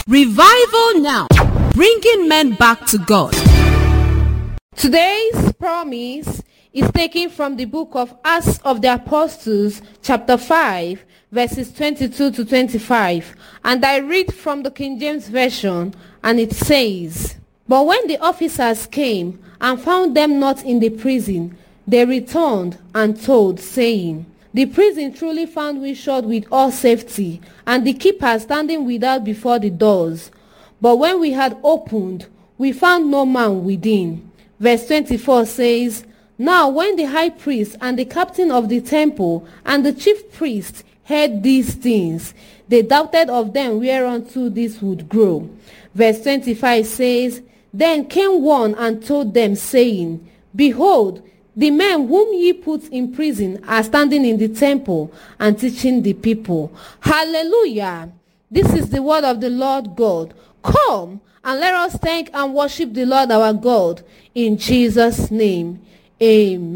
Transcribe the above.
Revival now, bringing men back to God. Today's promise is taken from the book of Acts of the Apostles, chapter 5, verses 22 to 25. And I read from the King James Version, and it says, "But when the officers came and found them not in the prison, they returned and told, saying, The prison truly found we shut with all safety, and the keeper standing without before the doors. But when we had opened, we found no man within." Verse 24 says, "Now when the high priest and the captain of the temple and the chief priest heard these things, they doubted of them whereunto this would grow." Verse 25 says, "Then came one and told them, saying, Behold, the men whom ye put in prison are standing in the temple and teaching the people." Hallelujah! This is the word of the Lord God. Come and let us thank and worship the Lord our God in Jesus' name. Amen.